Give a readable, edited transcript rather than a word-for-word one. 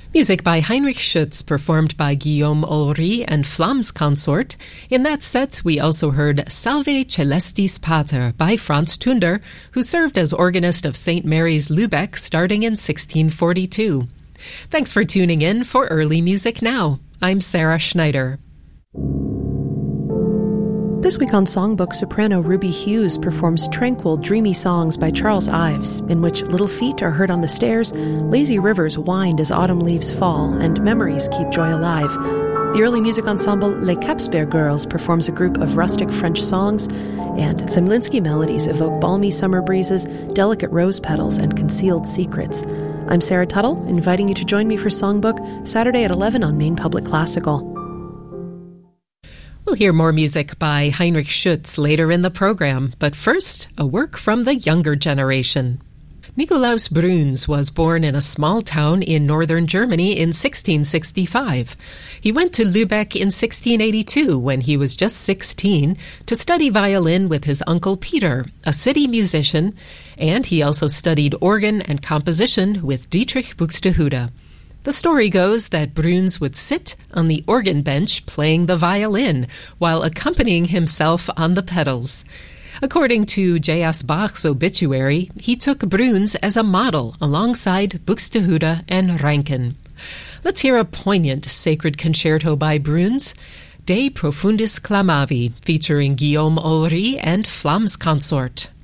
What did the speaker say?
Music by Heinrich Schütz, performed by Guillaume Ulry and Flamm's Consort. In that set, we also heard Salve Celestis Pater by Franz Tunder, who served as organist of St. Mary's Lübeck starting in 1642. Thanks for tuning in for Early Music Now. I'm Sarah Schneider. This week on Songbook, soprano Ruby Hughes performs tranquil, dreamy songs by Charles Ives, in which little feet are heard on the stairs, lazy rivers wind as autumn leaves fall, and memories keep joy alive. The early music ensemble Les Capsberg Girls performs a group of rustic French songs, and Zemlinsky melodies evoke balmy summer breezes, delicate rose petals, and concealed secrets. I'm Sarah Tuttle, inviting you to join me for Songbook Saturday at 11 on Maine Public Classical. We'll hear more music by Heinrich Schütz later in the program, but first, a work from the younger generation. Nikolaus Bruhns was born in a small town in northern Germany in 1665. He went to Lübeck in 1682, when he was just 16, to study violin with his uncle Peter, a city musician, and he also studied organ and composition with Dietrich Buxtehude. The story goes that Bruhns would sit on the organ bench playing the violin while accompanying himself on the pedals. According to J.S. Bach's obituary, he took Bruhns as a model alongside Buxtehude and Reinken. Let's hear a poignant sacred concerto by Bruhns, De Profundis Clamavi, featuring Guillaume Ulry and Flamm's Consort.